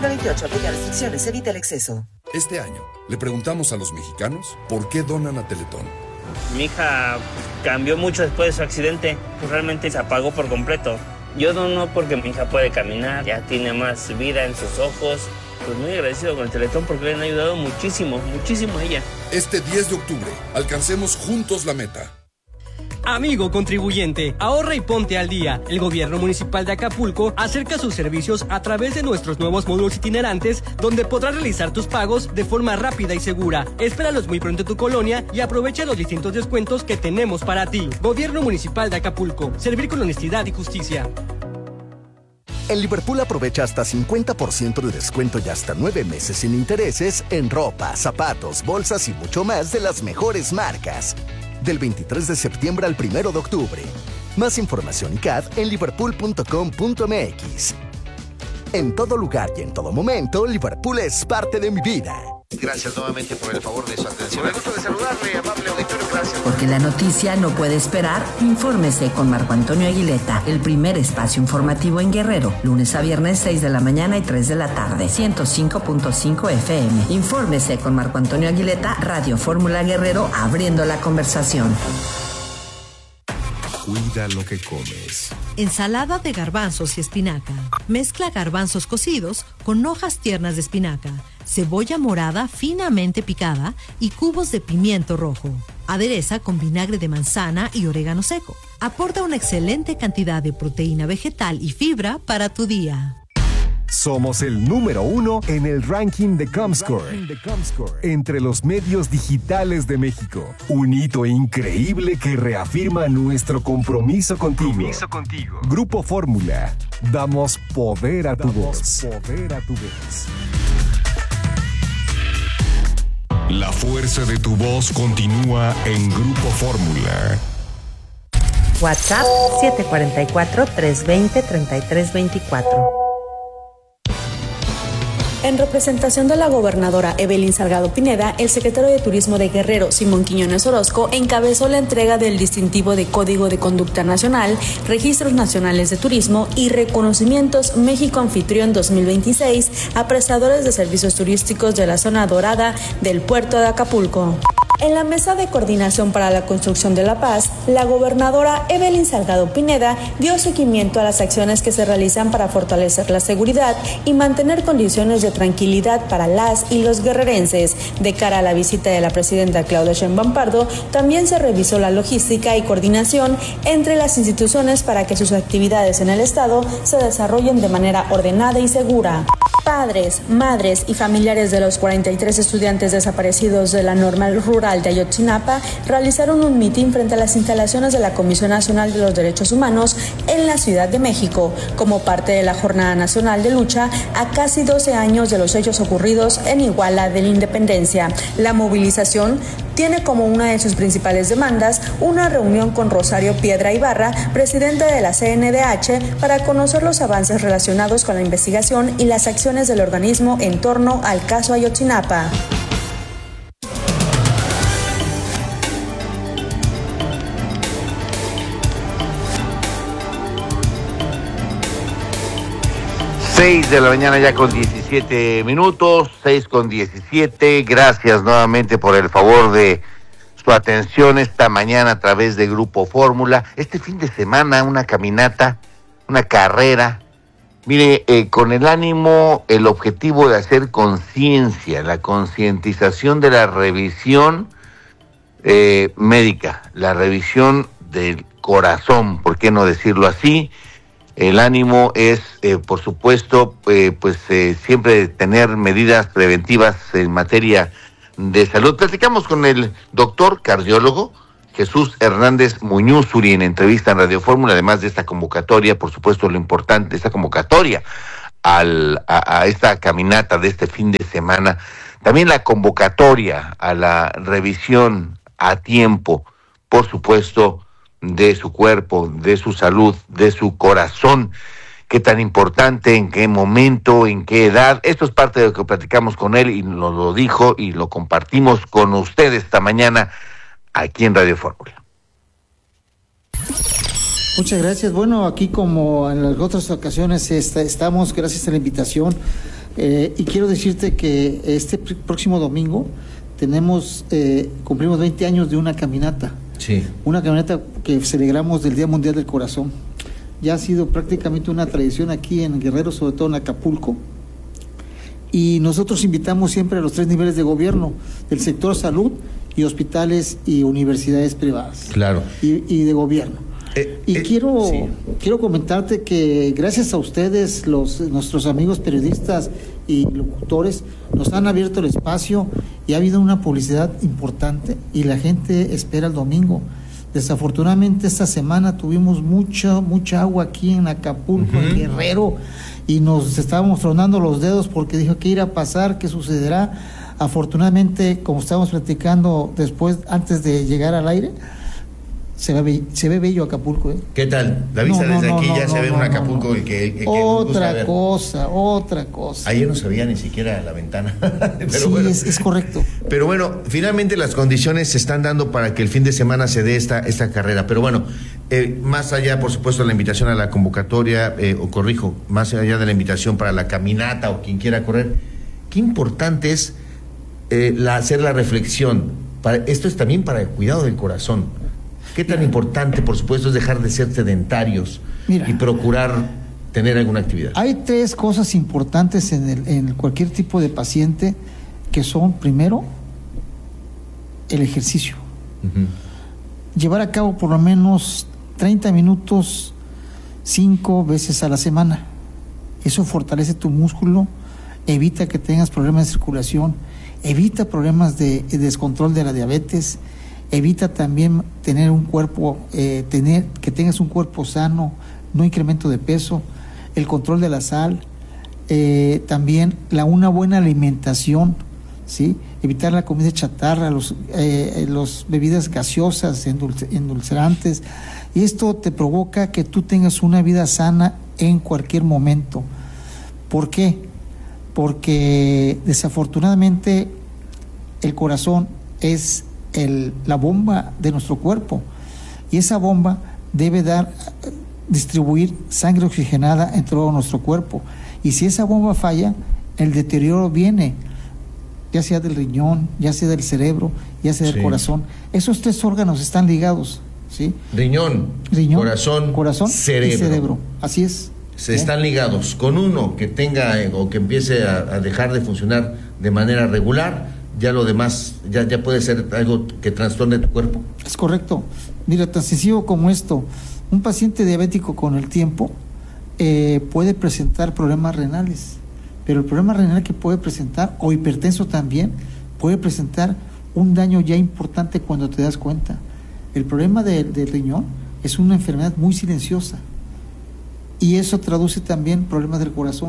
Artículo 28. Aplica restricciones. Evita el exceso. Este año le preguntamos a los mexicanos por qué donan a Teletón. Mi hija cambió mucho después de su accidente. Pues realmente se apagó por completo. Yo dono porque mi hija puede caminar, ya tiene más vida en sus ojos. Pues muy agradecido con el Teletón porque le han ayudado muchísimo, muchísimo a ella. Este 10 de octubre, alcancemos juntos la meta. Amigo contribuyente, ahorra y ponte al día. El gobierno municipal de Acapulco acerca sus servicios a través de nuestros nuevos módulos itinerantes, donde podrás realizar tus pagos de forma rápida y segura. Espéralos muy pronto en tu colonia y aprovecha los distintos descuentos que tenemos para ti. Gobierno municipal de Acapulco, servir con honestidad y justicia. En Liverpool aprovecha hasta 50% de descuento y hasta 9 meses sin intereses en ropa, zapatos, bolsas y mucho más de las mejores marcas. Del 23 de septiembre al 1 de octubre. Más información y CAD en liverpool.com.mx. En todo lugar y en todo momento, Liverpool es parte de mi vida. Gracias nuevamente por el favor de su atención. Me gusta de saludarle, amable auditorio, gracias. Porque la noticia no puede esperar, infórmese con Marco Antonio Aguileta, el primer espacio informativo en Guerrero, lunes a viernes 6 de la mañana y 3 de la tarde, 105.5 FM. Infórmese con Marco Antonio Aguileta, Radio Fórmula Guerrero, abriendo la conversación. Cuida lo que comes. Ensalada de garbanzos y espinaca. Mezcla garbanzos cocidos con hojas tiernas de espinaca, cebolla morada finamente picada y cubos de pimiento rojo. Adereza con vinagre de manzana y orégano seco. Aporta una excelente cantidad de proteína vegetal y fibra para tu día. Somos el número 1 en el ranking de Comscore entre los medios digitales de México. Un hito increíble que reafirma nuestro compromiso contigo. Grupo Fórmula. Damos poder a tu voz. La fuerza de tu voz continúa en Grupo Fórmula. WhatsApp 744-320-3324. En representación de la gobernadora Evelyn Salgado Pineda, el secretario de Turismo de Guerrero, Simón Quiñones Orozco, encabezó la entrega del distintivo de Código de Conducta Nacional, Registros Nacionales de Turismo y Reconocimientos México Anfitrión 2026 a prestadores de servicios turísticos de la zona dorada del puerto de Acapulco. En la Mesa de Coordinación para la Construcción de la Paz, la gobernadora Evelyn Salgado Pineda dio seguimiento a las acciones que se realizan para fortalecer la seguridad y mantener condiciones de tranquilidad para las y los guerrerenses. De cara a la visita de la presidenta Claudia Sheinbaum Pardo, también se revisó la logística y coordinación entre las instituciones para que sus actividades en el estado se desarrollen de manera ordenada y segura. Padres, madres y familiares de los 43 estudiantes desaparecidos de la Normal Rural de Ayotzinapa realizaron un mitin frente a las instalaciones de la Comisión Nacional de los Derechos Humanos en la Ciudad de México, como parte de la Jornada Nacional de Lucha a casi 12 años de los hechos ocurridos en Iguala de la Independencia. La movilización tiene como una de sus principales demandas una reunión con Rosario Piedra Ibarra, presidenta de la CNDH, para conocer los avances relacionados con la investigación y las acciones del organismo en torno al caso Ayotzinapa. Seis de la mañana ya con 17 minutos, 6:17. Gracias nuevamente por el favor de su atención esta mañana a través de Grupo Fórmula. Este fin de semana una caminata, una carrera, mire, con el ánimo, el objetivo de hacer conciencia, la concientización de la revisión médica, la revisión del corazón, ¿por qué no decirlo así? El ánimo es, por supuesto, siempre tener medidas preventivas en materia de salud. Platicamos con el doctor cardiólogo Jesús Hernández Muñúzuri en entrevista en Radio Fórmula, además de esta convocatoria, por supuesto, lo importante, esta convocatoria a esta caminata de este fin de semana. También la convocatoria a la revisión a tiempo, por supuesto, de su cuerpo, de su salud, de su corazón. Qué tan importante, en qué momento, en qué edad. Esto es parte de lo que platicamos con él y nos lo dijo y lo compartimos con ustedes esta mañana aquí en Radio Fórmula. Muchas gracias. Bueno, aquí como en las otras ocasiones estamos, gracias a la invitación Y quiero decirte que este próximo domingo cumplimos 20 años de una caminata. Sí. Una caminata que celebramos del Día Mundial del Corazón. Ya ha sido prácticamente una tradición aquí en Guerrero, sobre todo en Acapulco. Y nosotros invitamos siempre a los 3 niveles de gobierno, del sector salud y hospitales y universidades privadas. Claro. Y de gobierno. Quiero comentarte que gracias a ustedes, nuestros amigos periodistas y locutores, nos han abierto el espacio y ha habido una publicidad importante y la gente espera el domingo. Desafortunadamente esta semana tuvimos mucha agua aquí en Acapulco, en Guerrero, y nos estábamos tronando los dedos porque dijo qué irá a pasar, qué sucederá. Afortunadamente, como estábamos platicando antes de llegar al aire, se ve bello Acapulco, ¿eh? ¿Qué tal? La vista desde aquí ya se ve un Acapulco que otra cosa. Ayer no se veía ni siquiera la ventana. Pero sí, bueno, es correcto. Pero bueno, finalmente las condiciones se están dando para que el fin de semana se dé esta carrera. Pero bueno, más allá, por supuesto, de la invitación a la convocatoria, más allá de la invitación para la caminata o quien quiera correr, qué importante es hacer la reflexión. Esto es también para el cuidado del corazón. ¿Qué tan importante, por supuesto, es dejar de ser sedentarios y procurar tener alguna actividad? Hay 3 cosas importantes en cualquier tipo de paciente, que son, primero, el ejercicio. Llevar a cabo por lo menos 30 minutos 5 veces a la semana. Eso fortalece tu músculo, evita que tengas problemas de circulación, evita problemas de descontrol de la diabetes, evita también tener un cuerpo, que tengas un cuerpo sano, no incremento de peso, el control de la sal, también una buena alimentación, ¿sí? Evitar la comida chatarra, los bebidas gaseosas, endulcerantes, y esto te provoca que tú tengas una vida sana en cualquier momento. ¿Por qué? Porque desafortunadamente el corazón es la bomba de nuestro cuerpo, y esa bomba debe distribuir sangre oxigenada en todo nuestro cuerpo, y si esa bomba falla, el deterioro viene, ya sea del riñón, ya sea del cerebro, ya sea del corazón. Esos 3 órganos están ligados, ¿sí? Riñón, corazón, cerebro. Y cerebro, así es. Están ligados. Con uno que tenga o que empiece a dejar de funcionar de manera regular, ya lo demás ya puede ser algo que trastorne tu cuerpo. Es correcto. Mira, tan sencillo como esto, un paciente diabético con el tiempo puede presentar problemas renales, pero el problema renal que puede presentar, o hipertenso también, puede presentar un daño ya importante cuando te das cuenta. El problema del riñón es una enfermedad muy silenciosa, y eso traduce también problemas del corazón.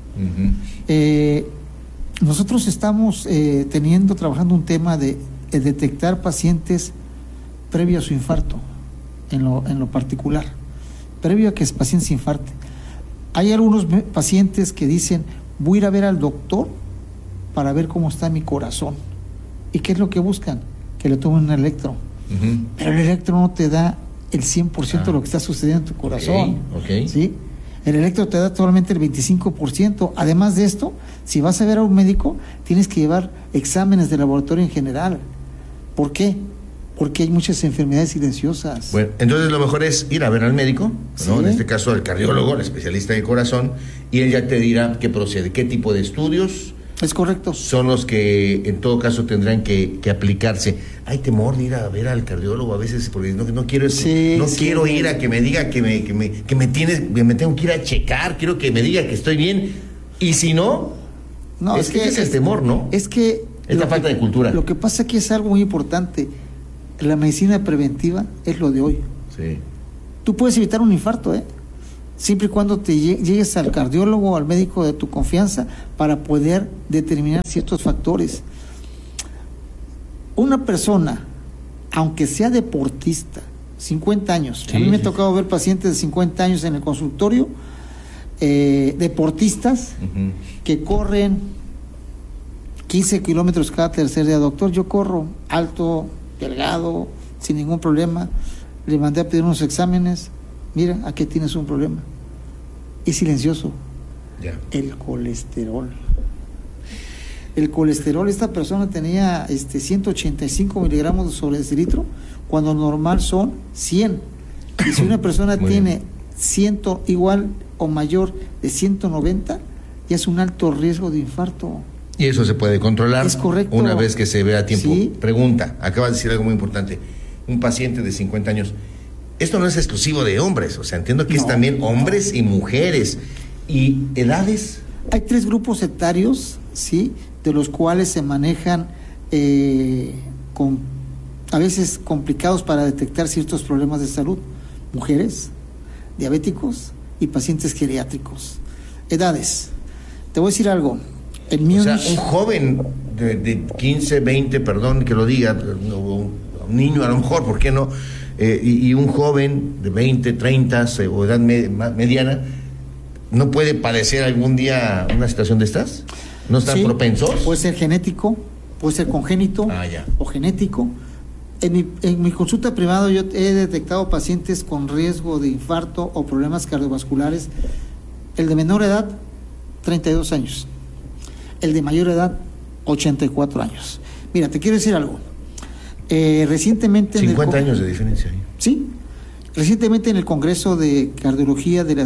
Nosotros estamos trabajando un tema de detectar pacientes previo a su infarto, en lo particular, previo a que el paciente se infarte. Hay algunos pacientes que dicen, voy a ir a ver al doctor para ver cómo está mi corazón. ¿Y qué es lo que buscan? Que le tomen un electro. Pero el electro no te da el 100% de lo que está sucediendo en tu corazón. ¿Sí? El electro te da solamente el 25%. Además de esto, si vas a ver a un médico, tienes que llevar exámenes de laboratorio en general. ¿Por qué? Porque hay muchas enfermedades silenciosas. Bueno, entonces lo mejor es ir a ver al médico, ¿no? Sí. En este caso al cardiólogo, el especialista de corazón, y él ya te dirá qué procede, qué tipo de estudios. Es correcto. Son los que en todo caso tendrán que aplicarse. Hay temor de ir a ver al cardiólogo a veces porque no quiero quiero ir a que me diga que me tengo que ir a checar, quiero que me diga que estoy bien, y si no, es que es el temor, ¿no? Es que es la falta de cultura. Lo que pasa aquí es algo muy importante. La medicina preventiva es lo de hoy. Sí. Tú puedes evitar un infarto, siempre y cuando te llegues al cardiólogo o al médico de tu confianza para poder determinar ciertos factores. Una persona, aunque sea deportista, 50 años, a mí me ha tocado ver pacientes de 50 años en el consultorio, deportistas que corren 15 kilómetros cada tercer día. Doctor, yo corro alto, delgado, sin ningún problema. Le mandé a pedir unos exámenes. Mira, aquí tienes un problema. Es silencioso. El colesterol. El colesterol, esta persona tenía 185 miligramos sobre decilitro, cuando normal son 100. Y si una persona tiene 100 igual o mayor de 190, ya es un alto riesgo de infarto. Y eso se puede controlar. Es correcto. Una vez que se vea a tiempo. Sí. Pregunta, acabas de decir algo muy importante. Un paciente de 50 años. Esto no es exclusivo de hombres, o sea, entiendo que es también hombres y mujeres. ¿Y edades? Hay 3 grupos etarios, ¿sí?, de los cuales se manejan a veces complicados para detectar ciertos problemas de salud. Mujeres, diabéticos y pacientes geriátricos. Edades. Te voy a decir algo. En Múnich, o sea, un joven de 15, 20, perdón que lo diga, un niño a lo mejor, ¿por qué no? Y un joven de 20, 30 o edad mediana, ¿no puede padecer algún día una situación de estas? ¿No están propensos? Puede ser genético, puede ser congénito o genético. En mi consulta privada yo he detectado pacientes con riesgo de infarto o problemas cardiovasculares. El de menor edad, 32 años. El de mayor edad, 84 años. Mira, te quiero decir algo. Recientemente... 50 años de diferencia ahí. Sí. Recientemente en el Congreso de Cardiología de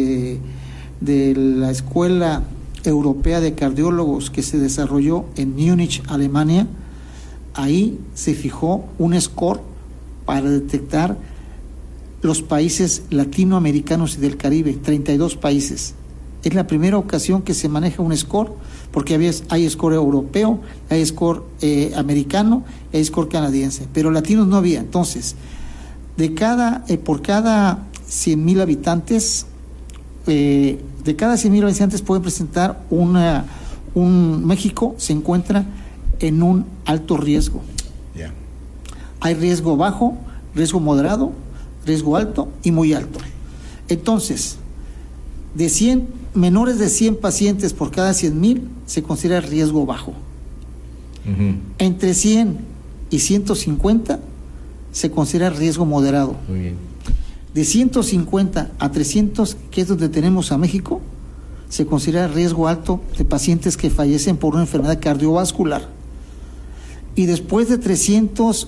la Escuela Europea de Cardiólogos que se desarrolló en Múnich, Alemania, ahí se fijó un score para detectar los países latinoamericanos y del Caribe, 32 países. Es la primera ocasión que se maneja un score, porque hay score europeo, hay score americano, hay score canadiense, pero latinos no había. Entonces, por cada 100,000 habitantes, de cada 100,000 habitantes pueden presentar México se encuentra en un alto riesgo. Hay riesgo bajo, riesgo moderado, riesgo alto y muy alto. Entonces, de 100 menores de 100 pacientes por cada 100,000 se considera riesgo bajo. Entre 100 y 150 se considera riesgo moderado. Muy bien. De 150 a 300, que es donde tenemos a México, se considera riesgo alto de pacientes que fallecen por una enfermedad cardiovascular. Y después de 300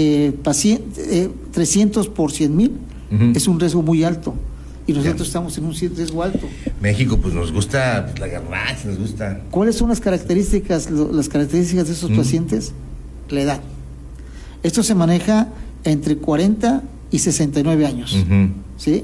por 100,000 es un riesgo muy alto. Y nosotros estamos en un riesgo alto. México, pues nos gusta la garnacha, nos gusta. ¿Cuáles son las características de esos pacientes? La edad. Esto se maneja entre 40 y 69 años. ¿Sí?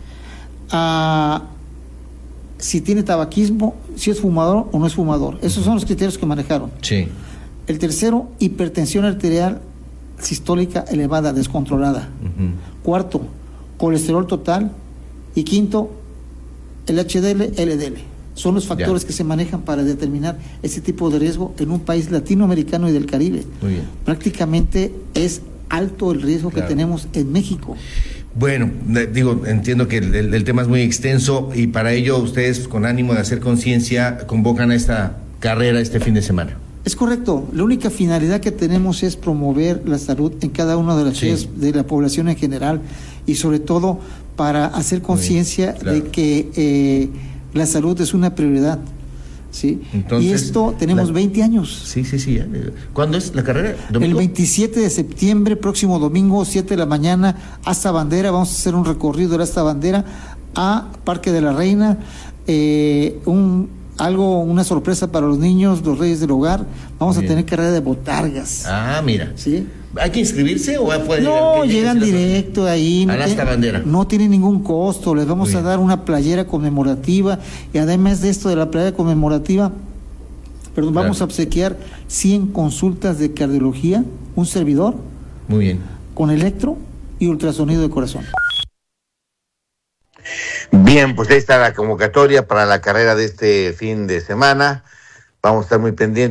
Si tiene tabaquismo, si es fumador o no es fumador. Esos son los criterios que manejaron. Sí. El tercero, hipertensión arterial sistólica elevada, descontrolada. Cuarto, colesterol total. Y quinto, el HDL, LDL. Son los factores que se manejan para determinar ese tipo de riesgo en un país latinoamericano y del Caribe. Muy bien. Prácticamente es alto el riesgo que tenemos en México. Bueno, entiendo que el tema es muy extenso y para ello ustedes, con ánimo de hacer conciencia, convocan a esta carrera este fin de semana. Es correcto. La única finalidad que tenemos es promover la salud en cada una de las áreas de la población en general y sobre todo para hacer conciencia de que la salud es una prioridad. ¿Sí? Entonces, y esto tenemos 20 años. Sí. ¿Cuándo es la carrera? ¿Domingo? El 27 de septiembre, próximo domingo, 7 de la mañana, hasta Bandera. Vamos a hacer un recorrido de esta Bandera a Parque de la Reina. Una sorpresa para los niños, los reyes del hogar. Vamos a tener carrera de botargas. Mira. ¿Sí? ¿Hay que inscribirse o pueden No, llegan directo ahí. Hasta Bandera. No tiene ningún costo. Les vamos a dar una playera conmemorativa. Y además de esto de la playera conmemorativa, vamos a obsequiar 100 consultas de cardiología, un servidor. Muy bien. Con electro y ultrasonido de corazón. Bien, pues ahí está la convocatoria para la carrera de este fin de semana. Vamos a estar muy pendientes.